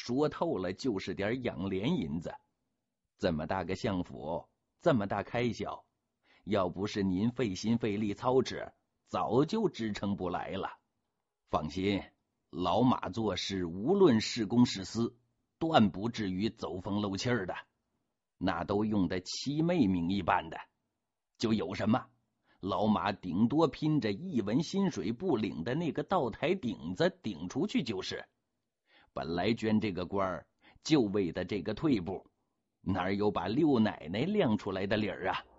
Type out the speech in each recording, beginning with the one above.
说透了就是点养廉银子。这么大个相府，这么大开销，要不是您费心费力操持，早就支撑不来了。放心，老马做事无论是公是私，断不至于走风漏气儿的，那都用的七妹名义办的，就有什么老马顶多拼着一文薪水不领的那个道台顶子顶出去就是。本来捐这个官儿就为的这个退步，哪有把六奶奶亮出来的理儿啊？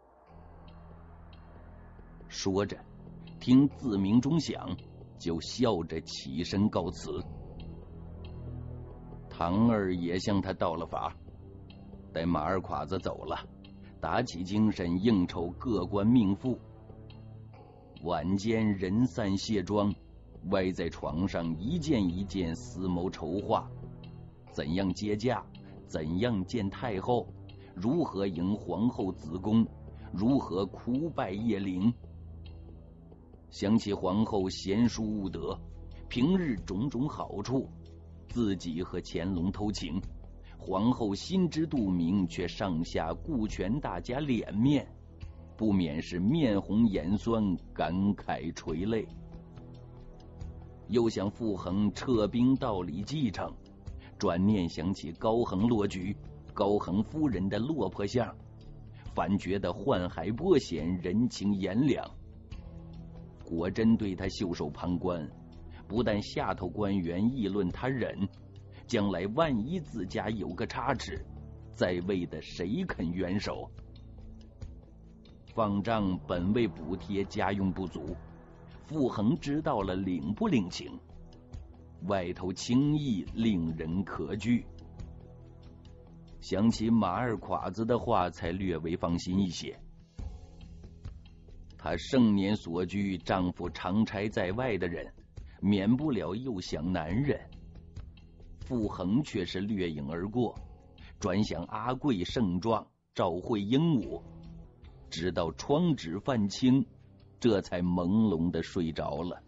说着，听自鸣钟响，就笑着起身告辞。唐儿也向他道了法，待马二侉子走了，打起精神应酬各官命妇。晚间人散卸妆，歪在床上一件一件思谋筹划，怎样接驾，怎样见太后，如何迎皇后子宫，如何哭拜叶灵。想起皇后贤淑务德，平日种种好处，自己和乾隆偷情，皇后心知肚明，却上下顾全大家脸面，不免是面红眼酸，感慨垂泪。又想傅恒撤兵道理继承，转念想起高恒落局，高恒夫人的落魄相，反觉得宦海波险，人情炎凉。果真对他袖手旁观，不但下头官员议论他忍，将来万一自家有个差池，在位的谁肯援手？放账本为补贴家用不足，傅恒知道了领不领情？外头轻易令人可惧。想起马二侉子的话，才略微放心一些。她盛年所居，丈夫长差在外的人，免不了又想男人。傅恒却是掠影而过，转想阿贵盛壮，赵慧英武，直到窗纸泛青，这才朦胧的睡着了。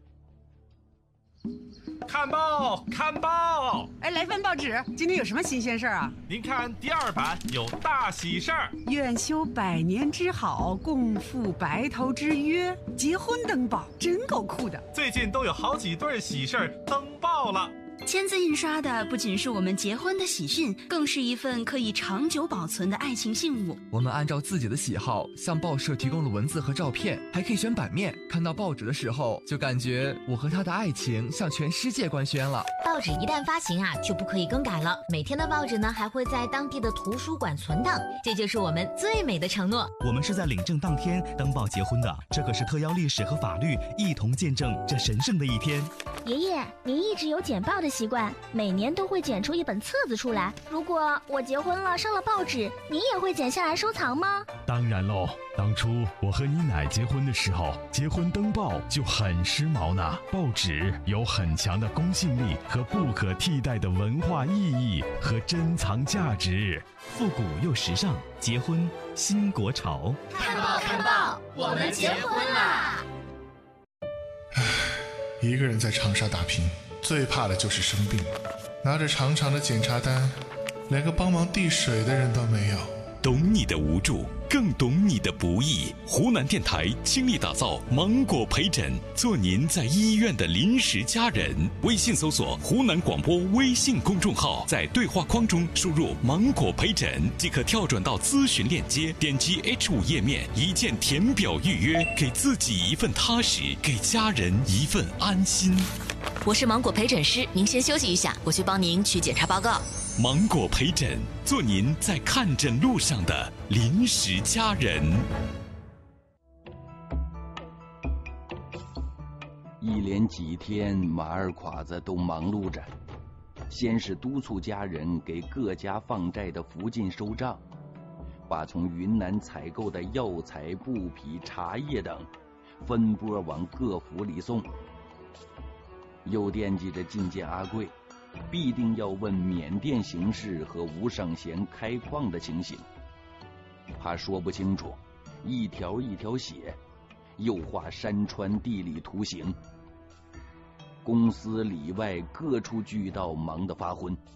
看报，看报！ 哎，来份报纸，今天有什么新鲜事儿啊？ 您看第2版有大喜事儿， 愿修百年之好，共赴白头之约，结婚登报，真够酷的。 最近都有好几对喜事儿登报了。 签字印刷的不仅是我们结婚的喜讯，更是一份可以长久保存的爱情信物。 我们按照自己的喜好向报社提供了文字和照片，还可以选版面。看到报纸的时候，就感觉我和他的爱情向全世界官宣了。 报纸一旦发行啊，就不可以更改了。每天的报纸呢，还会在当地的图书馆存档，这就是我们最美的承诺。 我们是在领证当天登报结婚的，这可是特邀历史和法律一同见证这神圣的一天。 爷爷，您一直有剪报的习惯，每年都会剪出一本册子出来。如果我结婚了上了报纸，您也会剪下来收藏吗？ 当然喽，当初我和你奶结婚的时候，结婚登报就很时髦呢。报纸有很强的公信力和不可替代的文化意义和珍藏价值， 复古又时尚，结婚新国潮。 看报看报，我们结婚啦！ 一个人在长沙打拼，最怕的就是生病，拿着长长的检查单，连个帮忙递水的人都没有。 懂你的无助，更懂你的不易。湖南电台倾力打造芒果陪诊，做您在医院的临时家人。微信搜索湖南广播微信公众号，在对话框中输入芒果陪诊，即可跳转到咨询链接，点击 H5 页面，一键填表预约，给自己一份踏实，给家人一份安心。 我是芒果陪诊师，您先休息一下，我去帮您取检查报告。 芒果陪诊，做您在看诊路上的临时家人。 一连几天，马二侉子都忙碌着，先是督促家人给各家放债的福晋收账，把从云南采购的药材、布匹、茶叶等分拨往各府里送，又惦记着觐见阿贵，必定要问缅甸形势和吴尚贤开矿的情形，怕说不清楚，一条一条写，又画山川地理图形。公司里外各处巨盗忙得发昏，